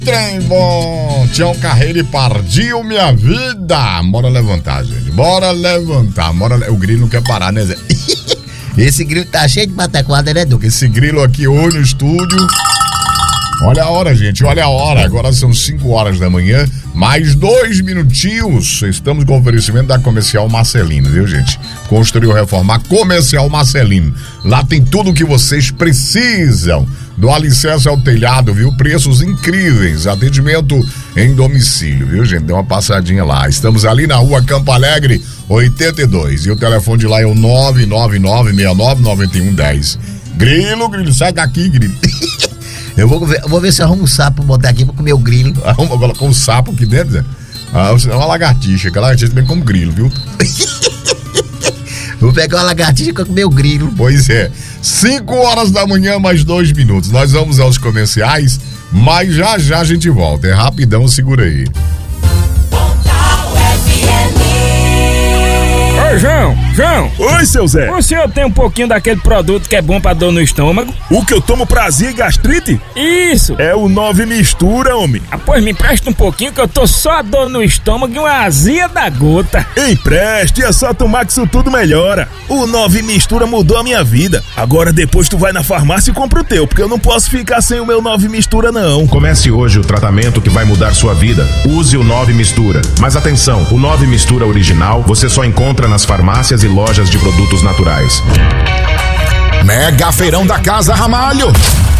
Trem bom, Tião Carreiro e Pardinho, minha vida. Bora levantar, gente. Bora levantar. O grilo não quer parar, né, Zé? Esse grilo tá cheio de pataquada, né, Duque? Esse grilo aqui hoje no estúdio. Olha a hora, gente, olha a hora. Agora são 5 horas da manhã, mais 2 minutinhos. Estamos com o oferecimento da Comercial Marcelino, viu, gente? Construiu, reformar, Comercial Marcelino. Lá tem tudo o que vocês precisam. Do alicerce ao telhado, viu? Preços incríveis. Atendimento em domicílio, viu, gente? Dê uma passadinha lá. Estamos ali na rua Campo Alegre, 82. E o telefone de lá é o 999699110. Grilo, sai daqui, grilo. Eu vou ver se eu arrumo um sapo pra botar aqui pra comer o grilo. Arruma colocar um sapo aqui dentro, Zé? É uma lagartixa, aquela lagartixa bem como grilo, viu? Vou pegar uma lagartixa pra comer o grilo. Pois é. 5 horas da manhã, mais 2 minutos. Nós vamos aos comerciais, mas já a gente volta. É rapidão, segura aí. Ô, João! Oi, seu Zé. O senhor tem um pouquinho daquele produto que é bom pra dor no estômago? O que eu tomo pra azia e gastrite? Isso! É o 9 Mistura, homem. Pois me empresta um pouquinho que eu tô só a dor no estômago e uma azia da gota. Empreste, é só tomar que isso tudo melhora. O 9 Mistura mudou a minha vida. Agora depois tu vai na farmácia e compra o teu, porque eu não posso ficar sem o meu 9 Mistura, não. Comece hoje o tratamento que vai mudar sua vida. Use o 9 Mistura. Mas atenção, o 9 Mistura original você só encontra nas farmácias e lojas de produtos naturais. Mega Feirão da Casa Ramalho.